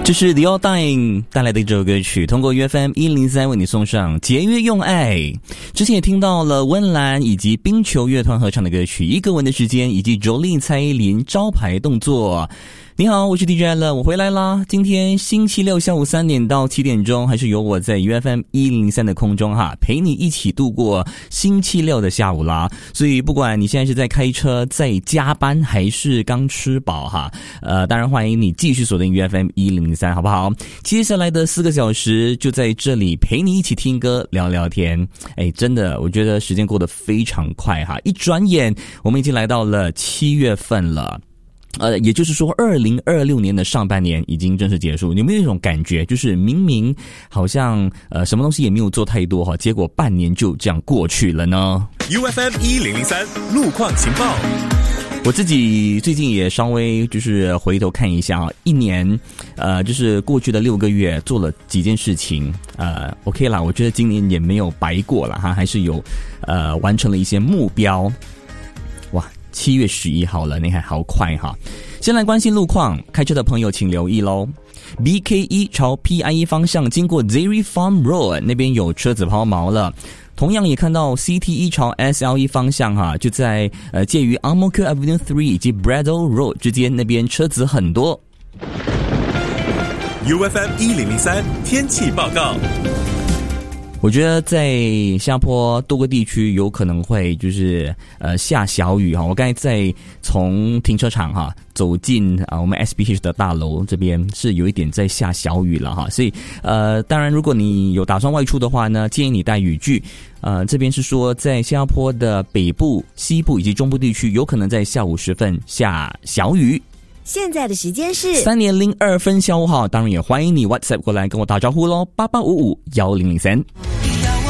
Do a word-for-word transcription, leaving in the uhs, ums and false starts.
这是 The All Time 带来的这首歌曲，通过 U F M 一零三为你送上节约用爱。之前也听到了温岚以及冰球乐团合唱的歌曲《一个吻的时间》，以及Jolin蔡依林招牌动作。你好，我是 D J 了，我回来啦。今天星期六下午三点到七点钟，还是由我在 U F M 一零三的空中哈，陪你一起度过星期六的下午啦。所以不管你现在是在开车、在加班，还是刚吃饱哈，呃，当然欢迎你继续锁定 U F M 一零三，好不好？接下来的四个小时就在这里陪你一起听歌、聊聊天。哎，真的，我觉得时间过得非常快哈，一转眼我们已经来到了七月份了。呃，也就是说二零二六年的上半年已经正式结束。你有没有一种感觉，就是明明好像呃什么东西也没有做太多哈，结果半年就这样过去了呢？ U F M 一零零三路况情报。 我自己最近也稍微就是回头看一下啊，一年呃就是过去的六个月做了几件事情，呃 OK 啦，我觉得今年也没有白过了哈，还是有呃完成了一些目标。哇，七月十一号了，你看好快哈！先来关心路况，开车的朋友请留意咯。B K 一 朝 P I E 方向经过 Dairy Farm Road 那边有车子抛锚了。同样也看到 C T 一 朝 S L E 方向哈，就在呃介于 Ang Mo Kio Avenue 三以及 Braddell Road 之间，那边车子很多。 U F M 一零零三天气报告。 我觉得在新加坡多个地区有可能会就是呃下小雨哈。我刚才在从停车场哈走进啊我们 S B H 的大楼这边是有一点在下小雨了哈，所以呃当然如果你有打算外出的话呢，建议你带雨具。呃这边是说在新加坡的北部、西部以及中部地区有可能在下午时分下小雨。 现在的时间是三点零二分，下午好，当然也欢迎你 WhatsApp 过来跟我打招呼咯，八八五五一零零三。